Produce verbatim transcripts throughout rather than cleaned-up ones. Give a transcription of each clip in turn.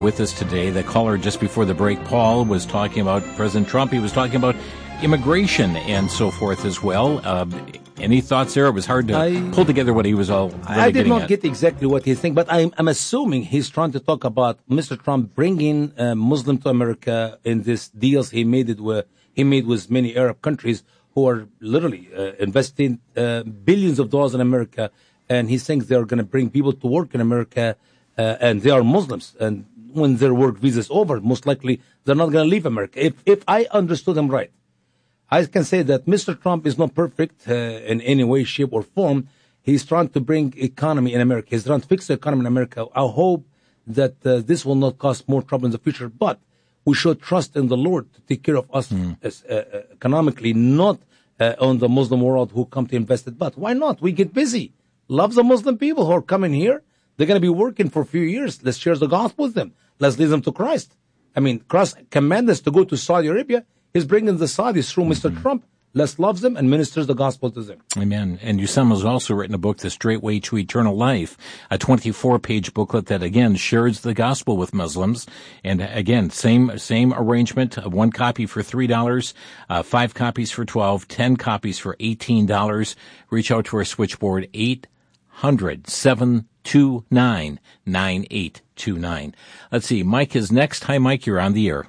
With us today, the caller just before the break, Paul, was talking about President Trump. He was talking about immigration and so forth as well. Uh, any thoughts there? It was hard to I, pull together what he was all really I did not at. get exactly what he's saying, but I'm, I'm assuming he's trying to talk about Mister Trump bringing uh, Muslim to America in these deals he made it with, he made with many Arab countries who are literally uh, investing uh, billions of dollars in America, and he thinks they're going to bring people to work in America, uh, and they are Muslims, and when their work visa is over, most likely they're not going to leave America. If if I understood him right, I can say that Mister Trump is not perfect uh, in any way, shape, or form. He's trying to bring economy in America. He's trying to fix the economy in America. I hope that uh, this will not cause more trouble in the future, but we should trust in the Lord to take care of us mm. as, uh, economically, not uh, on the Muslim world who come to invest it. But why not? We get busy. Love the Muslim people who are coming here. They're going to be working for a few years. Let's share the gospel with them. Let's lead them to Christ. I mean, Christ commanded us to go to Saudi Arabia. He's bringing the Saudis through Mister Mm-hmm. Trump. Let's love them and ministers the gospel to them. Amen. And Usama has also written a book, The Straight Way to Eternal Life, a twenty-four page booklet that, again, shares the gospel with Muslims. And, again, same same arrangement, one copy for three dollars, uh, five copies for twelve dollars, ten copies for eighteen dollars. Reach out to our switchboard, eight hundred, seven two nine, nine eight two nine. Let's see. Mike is next. Hi, Mike. You're on the air.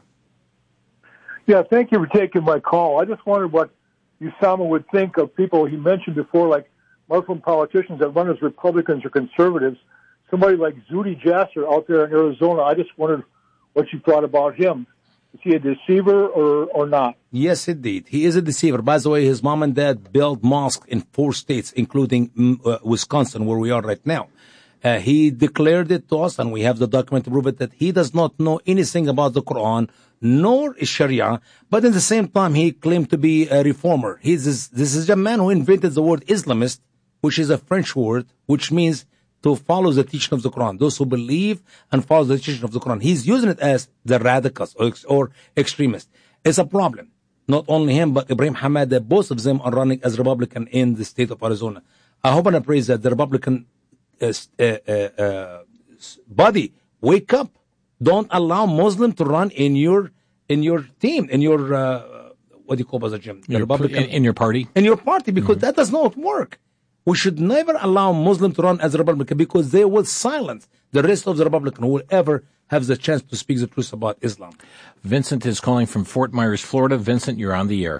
Yeah, thank you for taking my call. I just wondered what Usama would think of people he mentioned before, like Muslim politicians that run as Republicans or conservatives. Somebody like Zuhdi Jasser out there in Arizona. I just wondered what you thought about him. Is he a deceiver or, or not? Yes, indeed. He is a deceiver. By the way, his mom and dad built mosques in four states, including uh, Wisconsin, where we are right now. Uh, he declared it to us, and we have the document to prove it, that he does not know anything about the Quran, nor Sharia, but at the same time, he claimed to be a reformer. He's this, this is a man who invented the word Islamist, which is a French word, which means to follow the teaching of the Quran. Those who believe and follow the teaching of the Quran. He's using it as the radicals or, or extremists. It's a problem. Not only him, but Ibrahim Hamada, both of them are running as Republican in the state of Arizona. I hope and I pray that the Republican Uh, uh, uh, body, wake up! Don't allow Muslim to run in your in your team, in your uh, what do you call it, Jim? The Republican in, in your party, in your party, because mm-hmm. that does not work. We should never allow Muslim to run as a Republican because they will silence the rest of the Republican who will ever have the chance to speak the truth about Islam. Vincent is calling from Fort Myers, Florida. Vincent, you're on the air.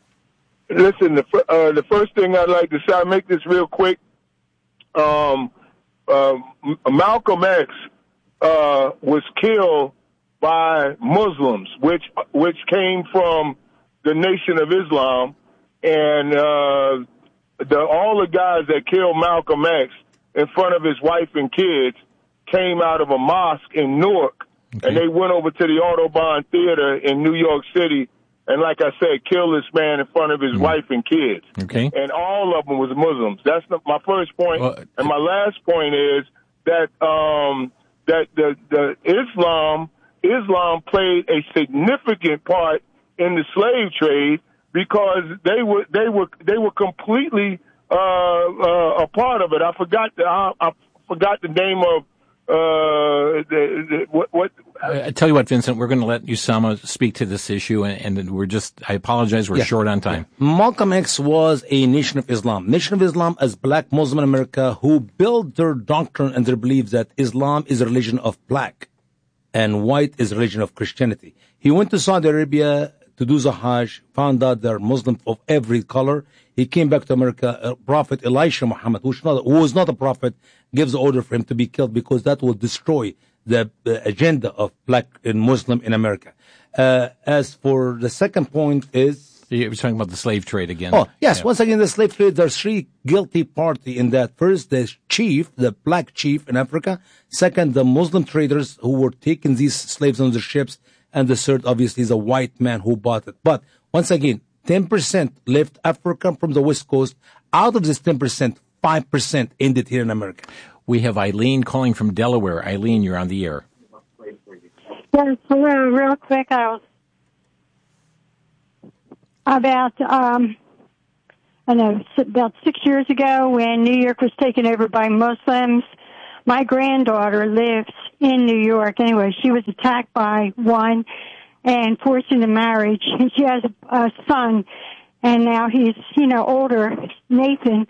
Listen, the uh, the first thing I'd like to say, I'll make this real quick. Um. Uh, Malcolm X uh, was killed by Muslims, which which came from the Nation of Islam, and uh, the, all the guys that killed Malcolm X in front of his wife and kids came out of a mosque in Newark, okay. and they went over to the Audubon Theater in New York City, and like I said, killed this man in front of his mm. wife and kids. Okay. And all of them was Muslims. That's the, my first point. Well, and my last point is that um, that the, the Islam Islam played a significant part in the slave trade because they were they were they were completely uh, uh, a part of it. I forgot the I, I forgot the name of. Uh, the, the, what, what, I tell you what, Vincent, we're going to let Usama speak to this issue, and, and we're just, I apologize, we're yeah. short on time. Yeah. Malcolm X was a Nation of Islam. Nation of Islam as black Muslim in America who built their doctrine and their belief that Islam is a religion of black and white is a religion of Christianity. He went to Saudi Arabia to do the Hajj, found out they're Muslim of every color. He came back to America. Uh, Prophet Elisha Muhammad, who, not, who was not a prophet, gives the order for him to be killed because that will destroy the uh, agenda of black and Muslim in America. Uh, as for the second point is... You're talking about the slave trade again. Oh, yes. Yeah. Once again, the slave trade, there's three guilty parties in that. First, the chief, the black chief in Africa. Second, the Muslim traders who were taking these slaves on the ships. And the third, obviously, is a white man who bought it. But once again, ten percent left Africa from the West Coast. Out of this ten percent, five percent ended here in America. We have Eileen calling from Delaware. Eileen, you're on the air. Yes, hello. Real quick, I was about, um, I know, about six years ago when New York was taken over by Muslims. My granddaughter lives in New York. Anyway, she was attacked by one and forced into marriage. And she has a, a son, and now he's, you know, older, Nathan,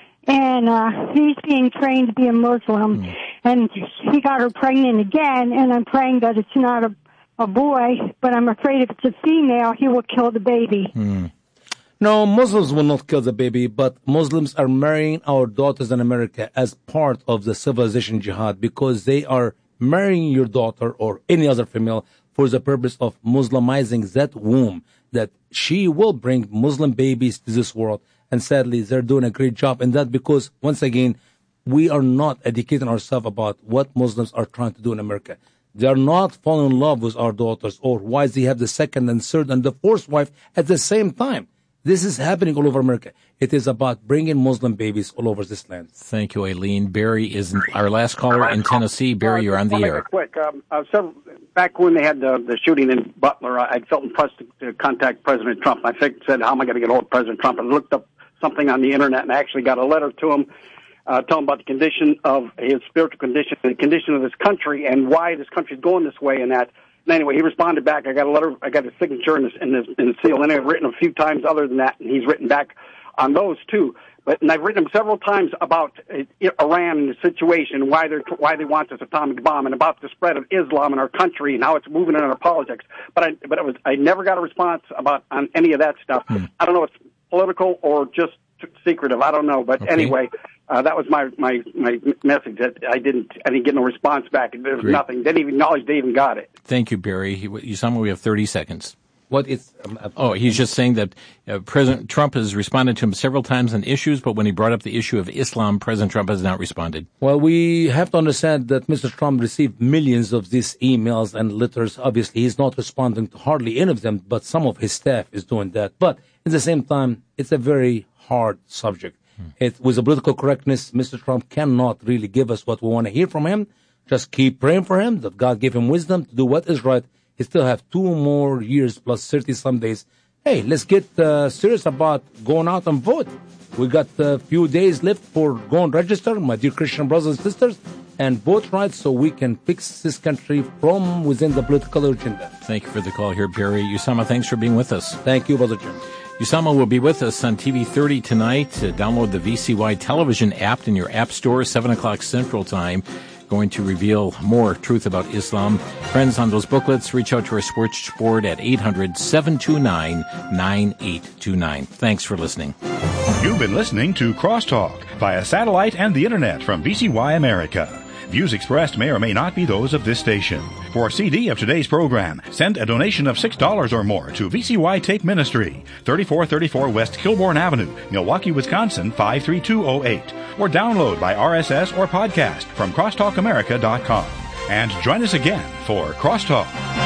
and uh, he's being trained to be a Muslim. Mm. And he got her pregnant again, and I'm praying that it's not a, a boy, but I'm afraid if it's a female, he will kill the baby. Mm. No, Muslims will not kill the baby, but Muslims are marrying our daughters in America as part of the civilization jihad because they are marrying your daughter or any other female for the purpose of Muslimizing that womb, that she will bring Muslim babies to this world. And sadly, they're doing a great job in that because, once again, we are not educating ourselves about what Muslims are trying to do in America. They are not falling in love with our daughters, or why they have the second and third and the fourth wife at the same time. This is happening all over America. It is about bringing Muslim babies all over this land. Thank you, Aileen. Barry is our last caller in Tennessee. Barry, you're on the air. Quick, um, uh, so back when they had the, the shooting in Butler, I felt impressed to, to contact President Trump. I think, said, how am I going to get hold of President Trump? I looked up something on the internet and actually got a letter to him, uh, telling about the condition of his spiritual condition, the condition of this country, and why this country is going this way and that. And anyway, he responded back. I got a letter, I got his signature in, this, in, this, in the seal, and I've written a few times other than that, and he's written back on those too. But and I've written him several times about uh, Iran and the situation, why they why they want this atomic bomb, and about the spread of Islam in our country and how it's moving in our politics. But I but it was I never got a response about on any of that stuff. Hmm. I don't know if it's political or just secretive. I don't know. But okay. Anyway. Uh, that was my, my, my message. That I didn't I didn't get no response back. There was Great. Nothing. Didn't even acknowledge they even got it. Thank you, Barry. You somehow we have thirty seconds. What is? Um, uh, oh, he's just saying that uh, President Trump has responded to him several times on issues, but when he brought up the issue of Islam, President Trump has not responded. Well, we have to understand that Mister Trump received millions of these emails and letters. Obviously, he's not responding to hardly any of them, but some of his staff is doing that. But at the same time, it's a very hard subject. It, with the political correctness, Mister Trump cannot really give us what we want to hear from him. Just keep praying for him, that God give him wisdom to do what is right. He still have two more years plus thirty-some days. Hey, let's get uh, serious about going out and vote. We got a few days left for go and register, my dear Christian brothers and sisters, and vote right so we can fix this country from within the political agenda. Thank you for the call here, Barry. Usama, thanks for being with us. Thank you, Brother Jim. Usama will be with us on T V thirty tonight. Uh, download the V C Y television app in your app store, seven o'clock Central Time. Going to reveal more truth about Islam. Friends, on those booklets, reach out to our switchboard at eight hundred, seven two nine, nine eight two nine. Thanks for listening. You've been listening to Crosstalk via satellite and the internet from V C Y America. Views expressed may or may not be those of this station. For a C D of today's program, send a donation of six dollars or more to V C Y Tape Ministry, thirty-four thirty-four West Kilbourne Avenue, Milwaukee, Wisconsin, five three two oh eight. Or download by R S S or podcast from crosstalk america dot com. And join us again for Crosstalk.